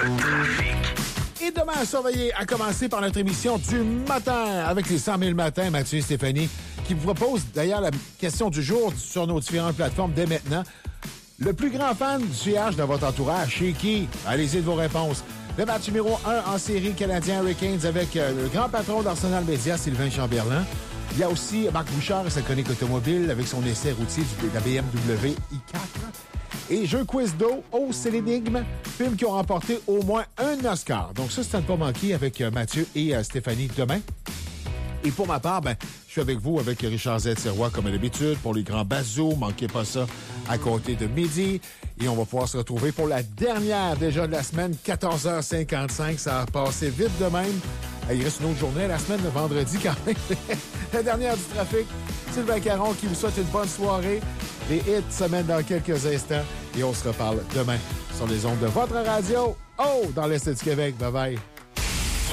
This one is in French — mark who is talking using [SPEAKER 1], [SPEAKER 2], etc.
[SPEAKER 1] Et demain à surveiller, à commencer par notre émission du matin avec les 100 000 matins, Mathieu et Stéphanie, qui vous propose d'ailleurs la question du jour sur nos différentes plateformes dès maintenant. Le plus grand fan du CH dans votre entourage, chez qui? Allez-y de vos réponses. Le match numéro 1 en série canadien Hurricanes avec le grand patron d'Arsenal Media, Sylvain Chamberlain. Il y a aussi Marc Bouchard et sa chronique automobile avec son essai routier de la BMW i4. Et jeu quiz d'eau, Oh, c'est l'énigme, films qui ont remporté au moins un Oscar. Donc ça, c'est à ne pas manquer avec Mathieu et Stéphanie demain. Et pour ma part, je suis avec vous, avec Richard Z. Sirois, comme à l'habitude, pour les grands bazous. Manquez pas ça à côté de midi. Et on va pouvoir se retrouver pour la dernière déjà de la semaine, 14h55. Ça a passé vite de même. Il reste une autre journée la semaine, le vendredi quand même. La dernière du trafic. Sylvain Caron qui vous souhaite une bonne soirée. Les hits semaine dans quelques instants. Et on se reparle demain sur les ondes de votre radio. Oh, dans l'Est du Québec. Bye bye.